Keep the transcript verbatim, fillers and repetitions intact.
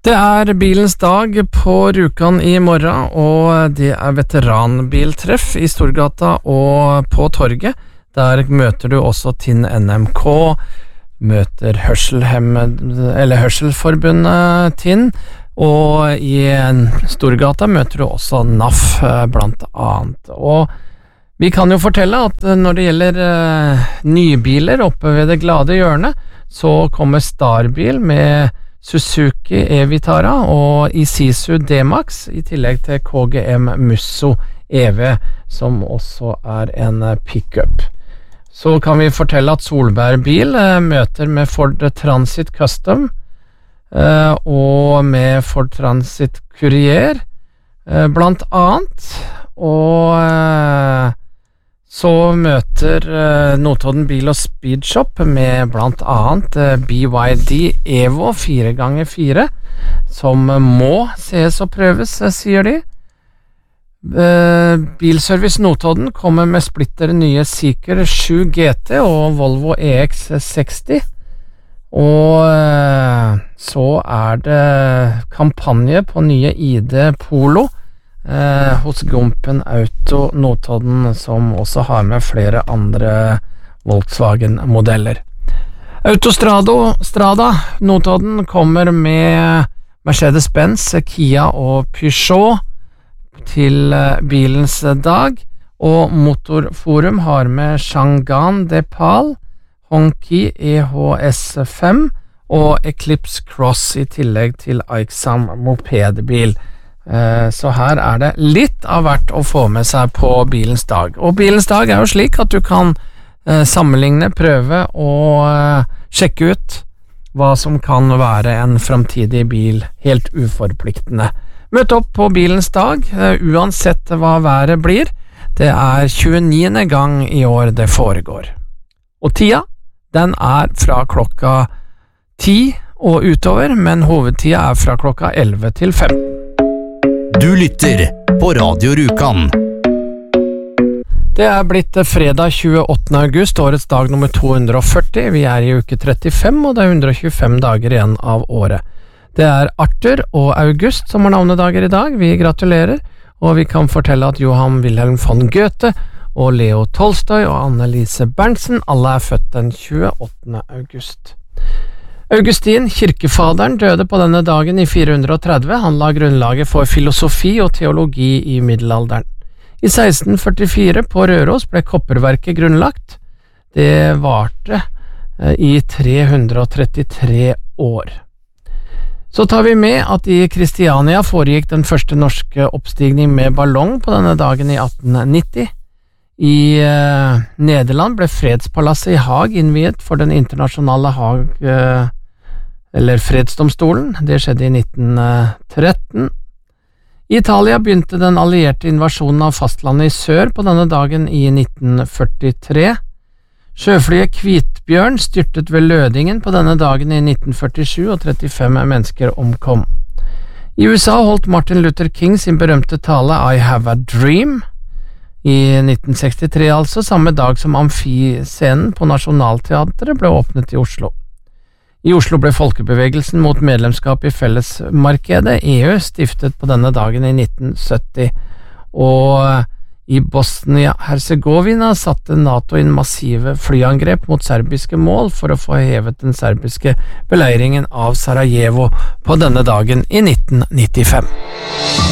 Det er bilens dag på Rjukan i morgen, og det er veteranbiltreff i Storgata og på torget. Der møter du også Tinn N M K, møter hørselhemmed, eller Hørselforbundet Tinn, og i Storgata møter du også N A F blant annet. Og vi kan jo fortelle at når det gjelder uh, nybiler oppe ved det glade hjørnet, så kommer Starbil med Suzuki E-Vitara og Isuzu D-Max, i tillegg til K G M Musso E V, som også er en pickup. Så kan vi fortelle at Solberg bil eh, møter med Ford Transit Custom eh, og med Ford Transit Courier eh, blant annet, og eh, så møter uh, Notodden Bil og Speedshop med blant annet uh, B Y D Evo fire ganger fire, som uh, må ses og prøves, uh, sier de. Uh, Bilservice Notodden kommer med splitter nye Seeker sju G T og Volvo E X seksti, og uh, så er det kampanje på nye I D Polo Eh, hos Gumpen Auto Notodden, som også har med flere andre Volkswagen-modeller. Autostrado Strada Notodden kommer med Mercedes-Benz, Kia og Peugeot til eh, bilens dag, og Motorforum har med Chang'an Depal, Hongqi E H S fem og Eclipse Cross, i tillegg til Aixam mopedbil. Så her er det litt av hvert å få med seg på bilens dag. Og bilens dag er jo slik at du kan eh, sammenligne, prøve og eh, sjekke ut hva som kan være en fremtidig bil, helt uforpliktende. Møt opp på bilens dag, eh, uansett hva været blir. Det er tjueniende gang i år det foregår. Og tida, den er fra klokka ti og utover, men hovedtida er fra klokka elleve til fem. Du lytter på Radio Rjukan. Det er blitt fredag tjueåttende august, årets dag nummer to hundre og førti. Vi er i uke trettifem, og det er hundre og tjuefem dager igjen av året. Det er Arthur og August som har navnedager i dag. Vi gratulerer, og vi kan fortelle at Johan Wilhelm von Goethe og Leo Tolstoy og Annelise Berntsen alle er født den tjueåttende august. Augustin, kirkefaderen, døde på denne dagen i fire hundre og tretti. Han la grunnlaget for filosofi og teologi i middelalderen. I seksten førtifire på Røros ble kopperverket grunnlagt. Det varte i tre hundre og trettitre år. Så tar vi med at i Kristiania foregikk den første norske oppstigning med ballong på denne dagen i atten nitti. I eh, Nederland ble fredspalasset i Haag innviet for den internasjonale Haag eh, eller fredsdomstolen. Det skjedde i nitten tretten. I Italia begynte den allierte invasjonen av fastlandet i sør på denne dagen i nitten førtitre. Sjøflyet Kvitbjørn styrtet ved Lødingen på denne dagen i nitten førtisju, og trettifem mennesker omkom. I U S A holdt Martin Luther King sin berømte tale I Have a Dream i nitten sekstitre, altså samme dag som Amfiscenen på Nationaltheatret ble åpnet i Oslo. I Oslo ble folkebevegelsen mot medlemskap i fellesmarkedet, E U, stiftet på denne dagen i nitten sytti, og i Bosnia-Herzegovina satte NATO inn massive flyangrep mot serbiske mål for å få hevet den serbiske beleiringen av Sarajevo på denne dagen i nitten nittifem.